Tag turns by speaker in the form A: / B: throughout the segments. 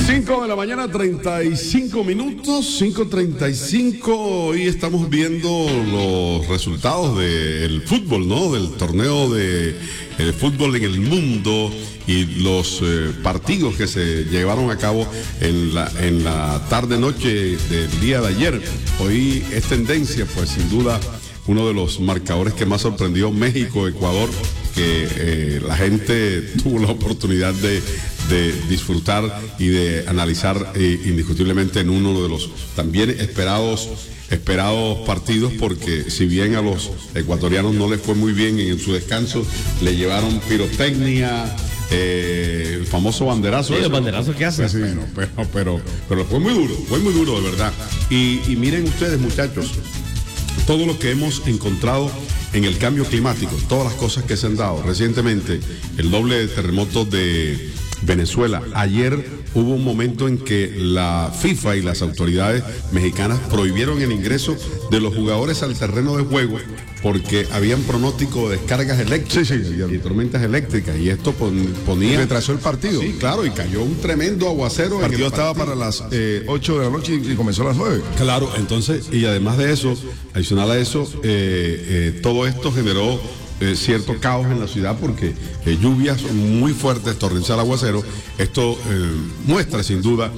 A: 5 de la mañana, 35 minutos, 5:35. Hoy estamos viendo los resultados del fútbol, ¿no? Del torneo de fútbol en el mundo y los partidos que se llevaron a cabo en la tarde-noche del día de ayer. Hoy es tendencia, pues sin duda, uno de los marcadores que más sorprendió, México-Ecuador, que la gente tuvo la oportunidad de disfrutar y de analizar indiscutiblemente en uno de los también esperados partidos, porque si bien a los ecuatorianos no les fue muy bien en su descanso, le llevaron pirotecnia, el famoso banderazo.
B: Sí, el banderazo que hace.
A: Sí, pero fue muy duro, de verdad. Y miren ustedes, muchachos, todo lo que hemos encontrado en el cambio climático, todas las cosas que se han dado recientemente, el doble terremoto de Venezuela. Ayer hubo un momento en que la FIFA y las autoridades mexicanas prohibieron el ingreso de los jugadores al terreno de juego porque habían pronóstico de descargas eléctricas y tormentas eléctricas, y esto ponía...
C: Y retrasó el partido.
A: Sí, claro, y cayó un tremendo aguacero.
C: El partido estaba para las 8 de la noche y comenzó a las 9.
A: Claro, entonces, y además de eso, adicional a eso, todo esto generó cierto caos en la ciudad porque lluvias muy fuertes, torrencial aguacero. Esto muestra sin duda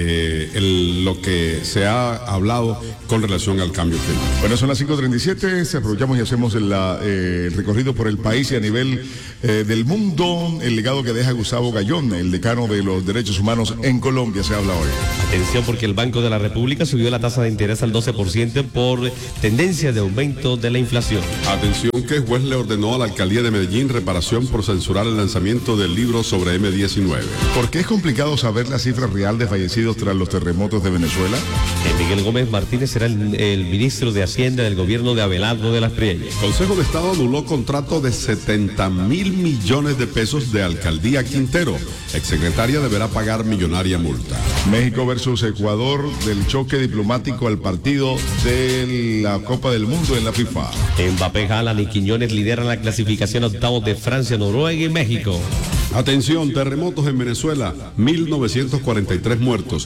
A: lo que se ha hablado con relación al cambio climático.
C: Bueno, son las 5:37, aprovechamos y hacemos el recorrido por el país y a nivel del mundo, el legado que deja Gustavo Gayón, el decano de los derechos humanos en Colombia, se habla hoy.
B: Atención, porque el Banco de la República subió la tasa de interés al 12% por tendencia de aumento de la inflación.
A: Atención, que el juez le ordenó a la alcaldía de Medellín reparación por censurar el lanzamiento del libro sobre M-19.
C: ¿Por qué es complicado saber la cifra real de fallecidos tras los terremotos de Venezuela?
B: Miguel Gómez Martínez será el ministro de Hacienda del gobierno de Abelardo de las Priellas.
A: Consejo de Estado anuló contrato de 70.000 millones de pesos de Alcaldía Quintero. Exsecretaria deberá pagar millonaria multa.
C: México versus Ecuador, del choque diplomático al partido de la Copa del Mundo en la FIFA.
B: Mbappé, Haaland y Quiñones lideran la clasificación a octavos de Francia, Noruega y México.
A: Atención, terremotos en Venezuela, 1.943 muertos,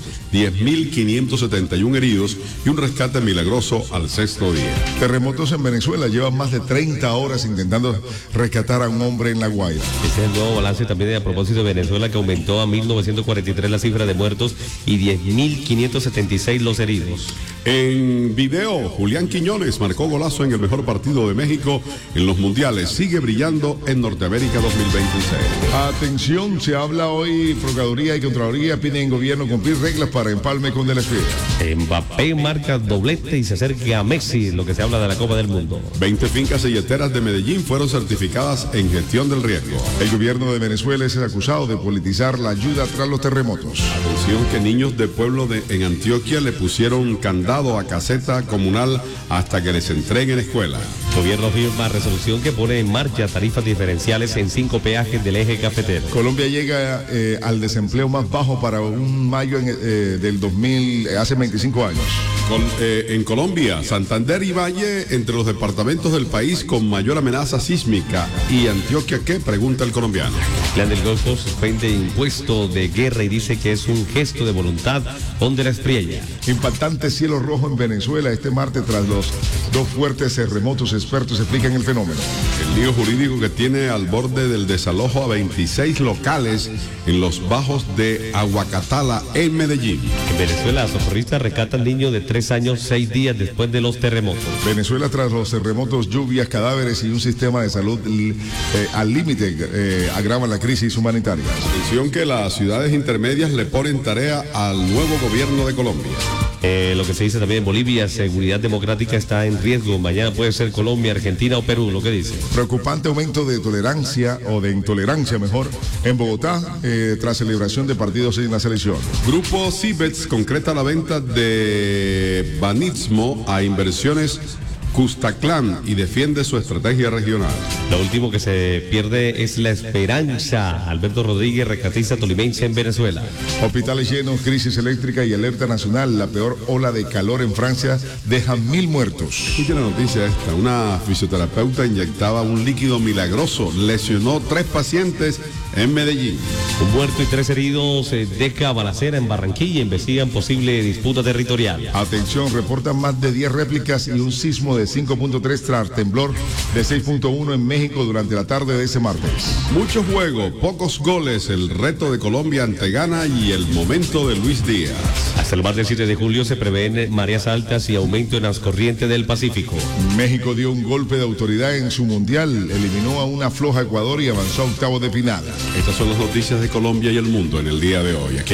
A: 10.571 heridos y un rescate milagroso al sexto día.
C: Terremotos en Venezuela, llevan más de 30 horas intentando rescatar a un hombre en La Guaira.
B: Ese es el nuevo balance también a propósito de Venezuela, que aumentó a 1.943 la cifra de muertos y 10.576 los heridos.
A: En video, Julián Quiñones marcó golazo en el mejor partido de México en los mundiales. Sigue brillando en Norteamérica 2026.
C: Atención, se habla hoy, Procuraduría y Contraloría piden gobierno cumplir reglas para empalme con Del Esfera.
B: Mbappé marca doblete y se acerca a Messi, lo que se habla de la Copa del Mundo.
A: 20 fincas selleteras de Medellín fueron certificadas en gestión del riesgo.
C: El gobierno de Venezuela es acusado de politizar la ayuda tras los terremotos.
A: Atención, que niños de pueblo en Antioquia le pusieron candado a caseta comunal hasta que les entreguen escuela.
B: Gobierno firma resolución que pone en marcha tarifas diferenciales en 5 peajes del eje cafetero.
C: Colombia llega al desempleo más bajo para un mayo del 2000, hace 25 años.
A: En Colombia, Santander y Valle entre los departamentos del país con mayor amenaza sísmica. ¿Y Antioquia qué?, pregunta el colombiano.
B: Plan del Golfo suspende impuesto de guerra y dice que es un gesto de voluntad con De la Espriella.
C: Impactante cielo rojo en Venezuela este martes tras los 2 fuertes terremotos. Expertos explican el fenómeno.
A: El lío jurídico que tiene al borde del desalojo a 26 locales en los bajos de Aguacatala, en Medellín.
B: En Venezuela, socorristas rescatan niño de 3 años 6 días después de los terremotos.
C: Venezuela tras los terremotos, lluvias, cadáveres y un sistema de salud al límite agravan la crisis humanitaria.
A: Atención, que las ciudades intermedias le ponen tarea al nuevo gobierno de Colombia.
B: Lo que se dice también en Bolivia, seguridad democrática está en riesgo. Mañana puede ser Colombia, Argentina o Perú, lo que dice.
C: Preocupante aumento de tolerancia, o de intolerancia mejor, en Bogotá, tras celebración de partidos en la selección.
A: Grupo Cibets concreta la venta de Banismo a Inversiones Custaclán y defiende su estrategia regional.
B: Lo último que se pierde es la esperanza. Alberto Rodríguez, rescatista tolimense en Venezuela.
C: Hospitales llenos, crisis eléctrica y alerta nacional. La peor ola de calor en Francia deja 1.000 muertos.
A: Escucha la noticia esta. Una fisioterapeuta inyectaba un líquido milagroso. Lesionó 3 pacientes en Medellín.
B: Un muerto y 3 heridos deja balacera en Barranquilla. Investigan posible disputa territorial.
C: Atención, reportan más de 10 réplicas y un sismo de 5.3 tras temblor de 6.1 en México durante la tarde de ese martes.
A: Mucho juego, pocos goles, el reto de Colombia ante Ghana y el momento de Luis Díaz.
B: Hasta el martes 7 de julio se prevén mareas altas y aumento en las corrientes del Pacífico.
C: México dio un golpe de autoridad en su mundial, eliminó a una floja Ecuador y avanzó a octavos de final.
A: Estas son las noticias de Colombia y el mundo en el día de hoy. Aquí